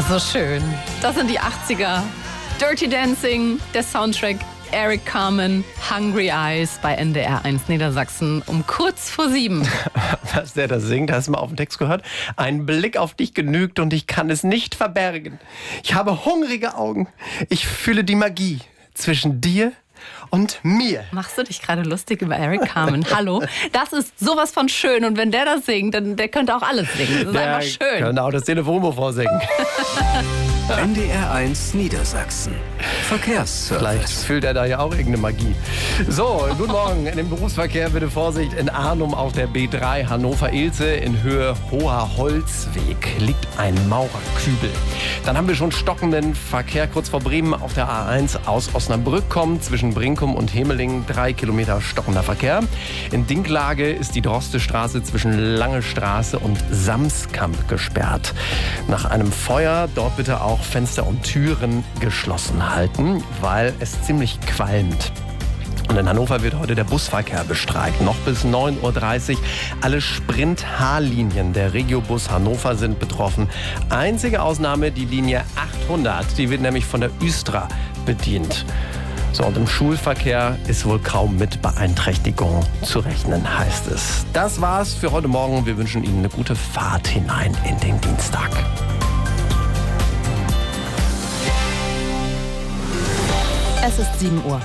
so schön. Das sind die 80er. Dirty Dancing, der Soundtrack Eric Carmen, Hungry Eyes bei NDR 1 Niedersachsen um kurz vor 7. Was der da singt, hast du mal auf den Text gehört? Ein Blick auf dich genügt und ich kann es nicht verbergen. Ich habe hungrige Augen. Ich fühle die Magie zwischen dir und mir. Machst du dich gerade lustig über Eric Carmen? Hallo? Das ist sowas von schön. Und wenn der das singt, dann der könnte auch alles singen. Das ist einfach schön. Könnte auch das Telefonbuch vorsingen. NDR 1 Niedersachsen. Verkehrsservice. Vielleicht fühlt er da ja auch irgendeine Magie. So, guten Morgen. In dem Berufsverkehr bitte Vorsicht. In Arnum auf der B3 Hannover-Ilze in Höhe Hoher Holzweg liegt ein Maurerkübel. Dann haben wir schon stockenden Verkehr kurz vor Bremen auf der A1 aus Osnabrück kommt. Zwischen Brinkum und Hemeling 3 Kilometer stockender Verkehr. In Dinklage ist die Drostestraße zwischen Lange Straße und Samskamp gesperrt. Nach einem Feuer dort bitte auch Fenster und Türen geschlossen halten, weil es ziemlich qualmt. Und in Hannover wird heute der Busverkehr bestreikt. Noch bis 9:30 Uhr. Alle Sprint-H-Linien der Regiobus Hannover sind betroffen. Einzige Ausnahme die Linie 800. Die wird nämlich von der Üstra bedient. So, und im Schulverkehr ist wohl kaum mit Beeinträchtigung zu rechnen, heißt es. Das war's für heute Morgen. Wir wünschen Ihnen eine gute Fahrt hinein in den Dienstag. Es ist 7 Uhr.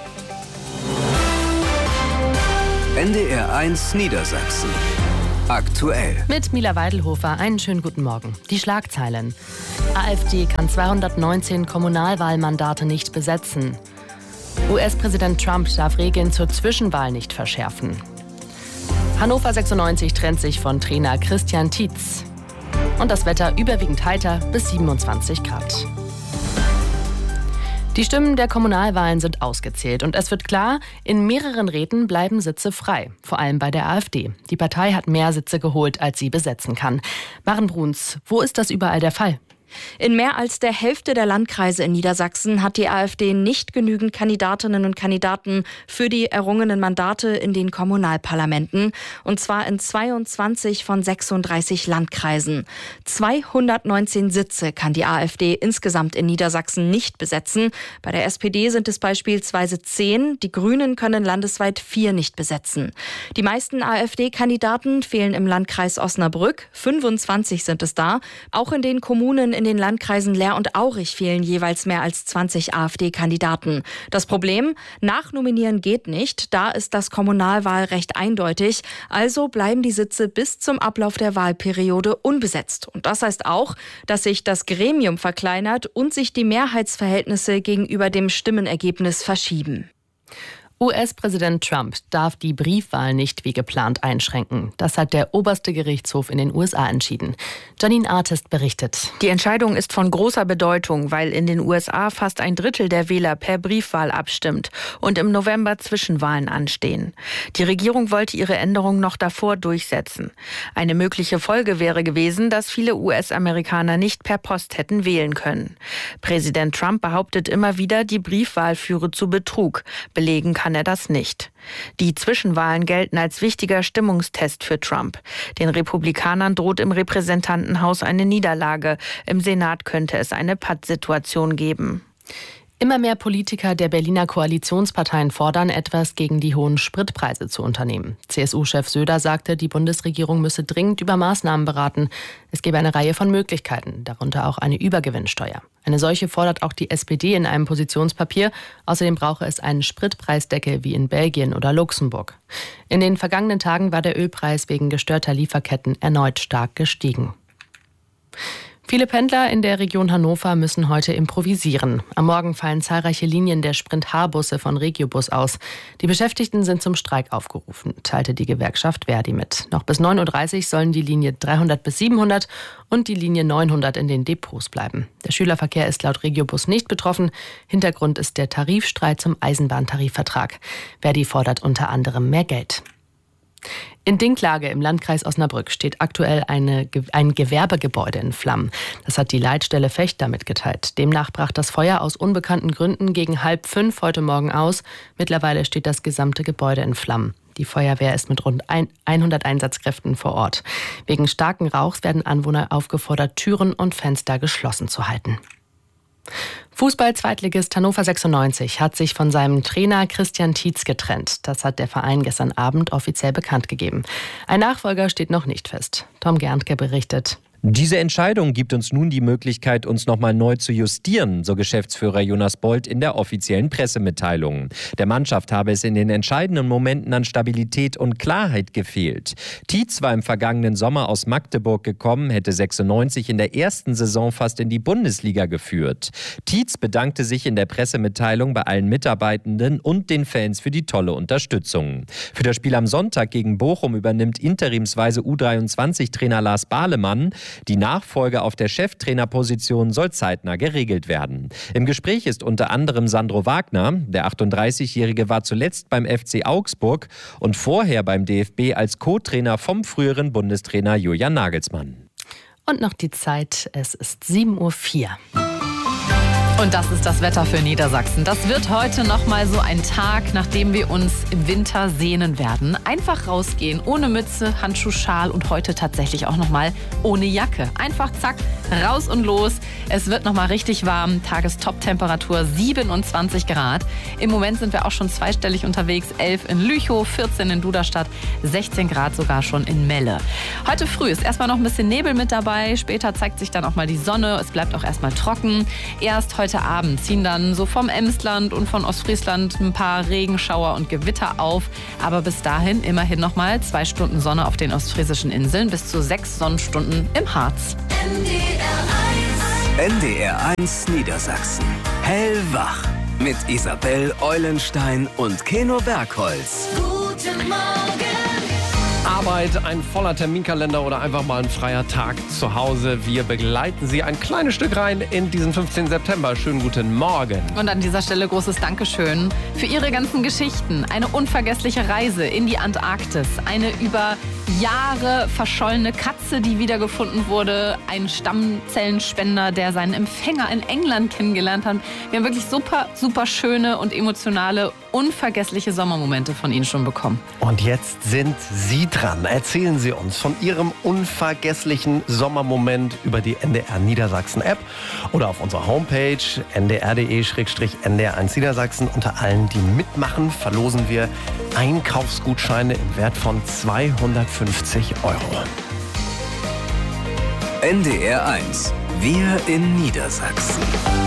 NDR 1 Niedersachsen. Aktuell. Mit Mila Weidelhofer, einen schönen guten Morgen. Die Schlagzeilen. AfD kann 219 Kommunalwahlmandate nicht besetzen. US-Präsident Trump darf Regeln zur Zwischenwahl nicht verschärfen. Hannover 96 trennt sich von Trainer Christian Tietz. Und das Wetter überwiegend heiter bis 27 Grad. Die Stimmen der Kommunalwahlen sind ausgezählt und es wird klar, in mehreren Räten bleiben Sitze frei, vor allem bei der AfD. Die Partei hat mehr Sitze geholt, als sie besetzen kann. Maren Bruns, wo ist das überall der Fall? In mehr als der Hälfte der Landkreise in Niedersachsen hat die AfD nicht genügend Kandidatinnen und Kandidaten für die errungenen Mandate in den Kommunalparlamenten. Und zwar in 22 von 36 Landkreisen. 219 Sitze kann die AfD insgesamt in Niedersachsen nicht besetzen. Bei der SPD sind es beispielsweise 10. Die Grünen können landesweit 4 nicht besetzen. Die meisten AfD-Kandidaten fehlen im Landkreis Osnabrück. 25 sind es da. Auch in den Kommunen in den Landkreisen Leer und Aurich fehlen jeweils mehr als 20 AfD-Kandidaten. Das Problem? Nachnominieren geht nicht. Da ist das Kommunalwahlrecht eindeutig. Also bleiben die Sitze bis zum Ablauf der Wahlperiode unbesetzt. Und das heißt auch, dass sich das Gremium verkleinert und sich die Mehrheitsverhältnisse gegenüber dem Stimmenergebnis verschieben. US-Präsident Trump darf die Briefwahl nicht wie geplant einschränken. Das hat der oberste Gerichtshof in den USA entschieden. Janine Artist berichtet. Die Entscheidung ist von großer Bedeutung, weil in den USA fast ein Drittel der Wähler per Briefwahl abstimmt und im November Zwischenwahlen anstehen. Die Regierung wollte ihre Änderung noch davor durchsetzen. Eine mögliche Folge wäre gewesen, dass viele US-Amerikaner nicht per Post hätten wählen können. Präsident Trump behauptet immer wieder, die Briefwahl führe zu Betrug. Belegen kann er das nicht. Die Zwischenwahlen gelten als wichtiger Stimmungstest für Trump. Den Republikanern droht im Repräsentantenhaus eine Niederlage. Im Senat könnte es eine Pattsituation geben. Immer mehr Politiker der Berliner Koalitionsparteien fordern, etwas gegen die hohen Spritpreise zu unternehmen. CSU-Chef Söder sagte, die Bundesregierung müsse dringend über Maßnahmen beraten. Es gebe eine Reihe von Möglichkeiten, darunter auch eine Übergewinnsteuer. Eine solche fordert auch die SPD in einem Positionspapier. Außerdem brauche es einen Spritpreisdeckel wie in Belgien oder Luxemburg. In den vergangenen Tagen war der Ölpreis wegen gestörter Lieferketten erneut stark gestiegen. Viele Pendler in der Region Hannover müssen heute improvisieren. Am Morgen fallen zahlreiche Linien der Sprint-H-Busse von Regiobus aus. Die Beschäftigten sind zum Streik aufgerufen, teilte die Gewerkschaft Verdi mit. Noch bis 9:30 Uhr sollen die Linie 300 bis 700 und die Linie 900 in den Depots bleiben. Der Schülerverkehr ist laut Regiobus nicht betroffen. Hintergrund ist der Tarifstreit zum Eisenbahntarifvertrag. Verdi fordert unter anderem mehr Geld. In Dinklage im Landkreis Osnabrück steht aktuell ein Gewerbegebäude in Flammen. Das hat die Leitstelle Fechter mitgeteilt. Demnach brach das Feuer aus unbekannten Gründen gegen 4:30 heute Morgen aus. Mittlerweile steht das gesamte Gebäude in Flammen. Die Feuerwehr ist mit rund 100 Einsatzkräften vor Ort. Wegen starken Rauchs werden Anwohner aufgefordert, Türen und Fenster geschlossen zu halten. Fußball-Zweitligist Hannover 96 hat sich von seinem Trainer Christian Tietz getrennt. Das hat der Verein gestern Abend offiziell bekannt gegeben. Ein Nachfolger steht noch nicht fest. Tom Gerntke berichtet. Diese Entscheidung gibt uns nun die Möglichkeit, uns nochmal neu zu justieren, so Geschäftsführer Jonas Bold in der offiziellen Pressemitteilung. Der Mannschaft habe es in den entscheidenden Momenten an Stabilität und Klarheit gefehlt. Tietz war im vergangenen Sommer aus Magdeburg gekommen, hätte 96 in der ersten Saison fast in die Bundesliga geführt. Tietz bedankte sich in der Pressemitteilung bei allen Mitarbeitenden und den Fans für die tolle Unterstützung. Für das Spiel am Sonntag gegen Bochum übernimmt interimsweise U23-Trainer Lars Bahlemann. Die Nachfolge auf der Cheftrainerposition soll zeitnah geregelt werden. Im Gespräch ist unter anderem Sandro Wagner. Der 38-Jährige war zuletzt beim FC Augsburg und vorher beim DFB als Co-Trainer vom früheren Bundestrainer Julian Nagelsmann. Und noch die Zeit, es ist 7:04 Uhr. Und das ist das Wetter für Niedersachsen. Das wird heute noch mal so ein Tag, nachdem wir uns im Winter sehnen werden. Einfach rausgehen, ohne Mütze, Handschuh, Schal und heute tatsächlich auch noch mal ohne Jacke. Einfach zack, raus und los. Es wird noch mal richtig warm. Tagestop-Temperatur 27 Grad. Im Moment sind wir auch schon zweistellig unterwegs. 11 in Lüchow, 14 in Duderstadt, 16 Grad sogar schon in Melle. Heute früh ist erstmal noch ein bisschen Nebel mit dabei. Später zeigt sich dann auch mal die Sonne. Es bleibt auch erstmal trocken. Erst heute Abend ziehen dann so vom Emsland und von Ostfriesland ein paar Regenschauer und Gewitter auf. Aber bis dahin immerhin noch mal 2 Stunden Sonne auf den ostfriesischen Inseln, bis zu 6 Sonnenstunden im Harz. NDR 1 Niedersachsen. Hellwach. Mit Isabel Eulenstein und Keno Bergholz. Guten Morgen. Arbeit, ein voller Terminkalender oder einfach mal ein freier Tag zu Hause. Wir begleiten Sie ein kleines Stück rein in diesen 15. September. Schönen guten Morgen. Und an dieser Stelle großes Dankeschön für Ihre ganzen Geschichten. Eine unvergessliche Reise in die Antarktis. Eine über Jahre verschollene Katze, die wiedergefunden wurde. Ein Stammzellenspender, der seinen Empfänger in England kennengelernt hat. Wir haben wirklich super, super schöne und emotionale, unvergessliche Sommermomente von Ihnen schon bekommen. Und jetzt sind Sie dran. Erzählen Sie uns von Ihrem unvergesslichen Sommermoment über die NDR Niedersachsen App oder auf unserer Homepage ndr.de/NDR1 Niedersachsen. Unter allen, die mitmachen, verlosen wir Einkaufsgutscheine im Wert von 250 €. NDR 1. Wir in Niedersachsen.